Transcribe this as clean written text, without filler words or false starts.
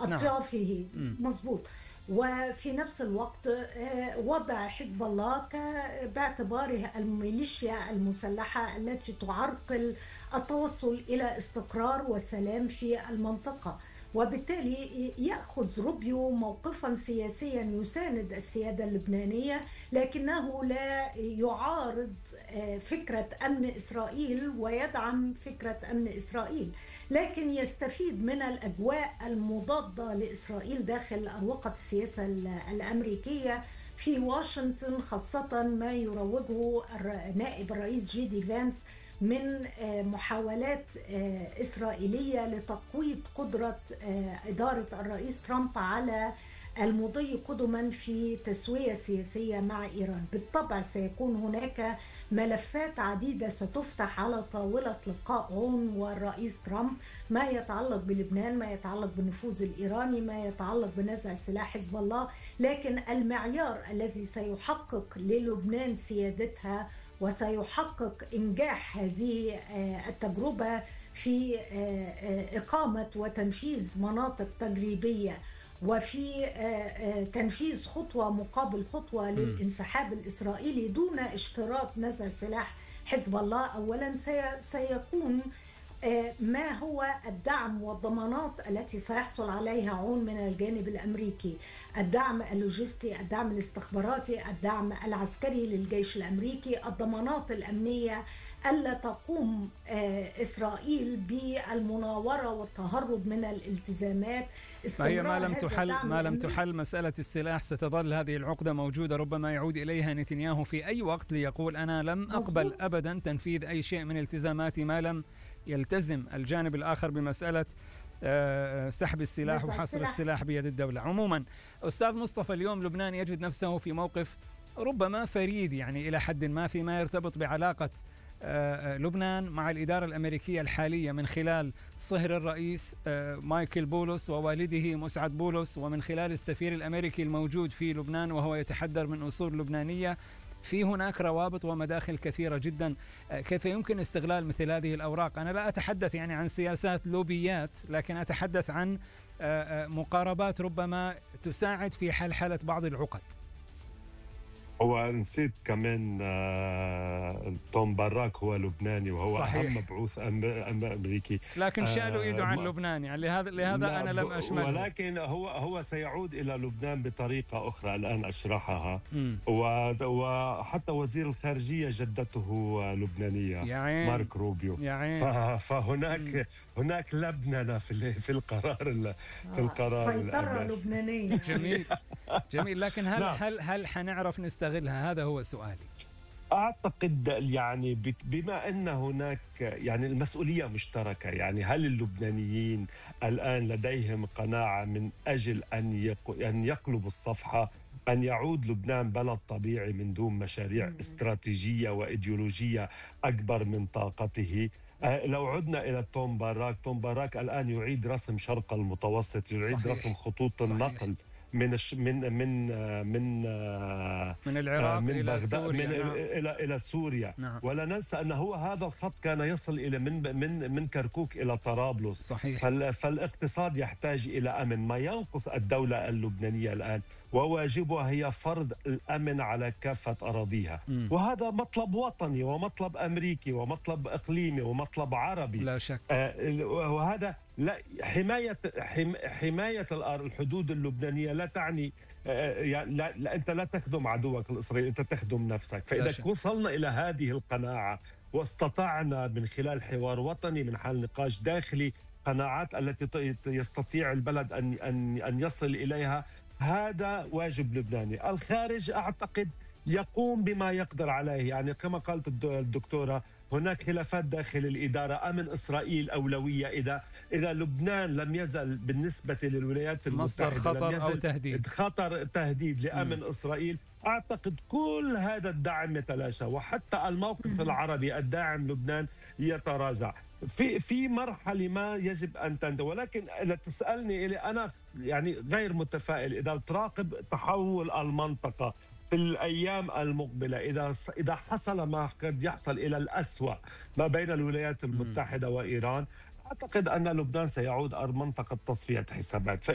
نعم. أطيافه. مظبوط. وفي نفس الوقت وضع حزب الله باعتباره الميليشيا المسلحة التي تعرقل التوصل إلى استقرار وسلام في المنطقة، وبالتالي يأخذ روبيو موقفا سياسيا يساند السيادة اللبنانية، لكنه لا يعارض فكرة أمن إسرائيل ويدعم فكرة أمن إسرائيل، لكن يستفيد من الأجواء المضادة لإسرائيل داخل أروقة السياسة الأمريكية في واشنطن، خاصة ما يروجه نائب الرئيس جي دي فانس من محاولات إسرائيلية لتقويض قدرة إدارة الرئيس ترامب على المضي قدما في تسوية سياسية مع إيران. بالطبع سيكون هناك ملفات عديدة ستفتح على طاولة لقاء عون والرئيس ترامب، ما يتعلق بلبنان، ما يتعلق بالنفوذ الإيراني، ما يتعلق بنزع سلاح حزب الله، لكن المعيار الذي سيحقق للبنان سيادتها وسيحقق إنجاح هذه التجربة في إقامة وتنفيذ مناطق تجريبية وفي تنفيذ خطوة مقابل خطوة للانسحاب الإسرائيلي دون اشتراط نزع سلاح حزب الله، أولا سيكون ما هو الدعم والضمانات التي سيحصل عليها عون من الجانب الأمريكي، الدعم اللوجستي، الدعم الاستخباراتي، الدعم العسكري للجيش الأمريكي، الضمانات الأمنية ألا تقوم إسرائيل بالمناورة والتهرب من الالتزامات. فهي ما لم تحل مسألة السلاح ستظل هذه العقدة موجودة، ربما يعود إليها نتنياهو في أي وقت ليقول أنا لم أقبل أبدا تنفيذ أي شيء من التزاماتي ما لم يلتزم الجانب الآخر بمسألة سحب السلاح وحصر السلاح بيد الدولة. عموما أستاذ مصطفى، اليوم لبنان يجد نفسه في موقف ربما فريد يعني إلى حد ما فيما يرتبط بعلاقة لبنان مع الإدارة الأمريكية الحالية من خلال صهر الرئيس مايكل بولس ووالده مسعد بولس، ومن خلال السفير الأمريكي الموجود في لبنان وهو يتحدر من أصول لبنانية. في هناك روابط ومداخل كثيرة جدا. كيف يمكن استغلال مثل هذه الأوراق؟ أنا لا أتحدث يعني عن سياسات لوبيات، لكن أتحدث عن مقاربات ربما تساعد في حلحلة بعض العقد. هو نسيت كمان توم باراك هو لبناني وهو صحيح. أهم مبعوث أمريكي، لكن شالوا إيده عن لبنان، يعني لهذا أنا لم أشمله. ولكن هو سيعود إلى لبنان بطريقة أخرى الآن أشرحها. وحتى وزير الخارجية جدته لبنانية مارك روبيو. فهناك لبنانة في القرار سيطرة لبنانية. جميل. لكن هل حنعرف نستغلها؟ هذا هو سؤالي. أعتقد يعني بما أن هناك يعني المسؤولية مشتركة، يعني هل اللبنانيين الآن لديهم قناعة من أجل أن يقلبوا الصفحة، أن يعود لبنان بلد طبيعي من دون مشاريع استراتيجية وإيديولوجية أكبر من طاقته؟ لو عدنا إلى توم باراك الآن يعيد رسم شرق المتوسط، يعيد صحيح. رسم خطوط النقل من العراق من إلى بغداد سوريا. إلى سوريا. نعم. ولا ننسى أن هذا الخط كان يصل إلى من كركوك إلى طرابلس. صحيح. فالاقتصاد يحتاج إلى أمن. ما ينقص الدولة اللبنانية الآن وواجبها هي فرض الأمن على كافة أراضيها. وهذا مطلب وطني ومطلب أمريكي ومطلب إقليمي ومطلب عربي، لا شك. وهذا لا حماية الحدود اللبنانية لا تعني لا أنت لا تخدم عدوك الإسرائيلي، أنت تخدم نفسك. فإذا وصلنا إلى هذه القناعة واستطعنا من خلال حوار وطني من حال نقاش داخلي قناعات التي يستطيع البلد أن يصل إليها، هذا واجب لبناني. الخارج أعتقد يقوم بما يقدر عليه، يعني كما قالت الدكتورة هناك خلافات داخل الإدارة. أمن إسرائيل أولوية. إذا لبنان لم يزل بالنسبة للولايات المتحدة خطر أو تهديد لأمن إسرائيل، أعتقد كل هذا الدعم يتلاشى، وحتى الموقف العربي الداعم لبنان يتراجع في مرحلة ما يجب أن تنتهي. ولكن إذا تسألني أنا يعني غير متفائل. إذا تراقب تحول المنطقة في الأيام المقبلة، إذا حصل ما قد يحصل إلى الأسوأ ما بين الولايات المتحدة وإيران، أعتقد أن لبنان سيعود منطقة تصفية حسابات.